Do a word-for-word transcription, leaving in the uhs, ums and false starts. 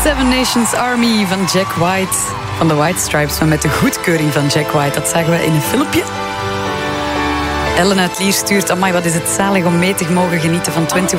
Seven Nations Army van Jack White. Van de White Stripes, maar met de goedkeuring van Jack White. Dat zagen we in een filmpje. Ellen uit Lier stuurt... Amai, wat is het zalig om mee te mogen genieten van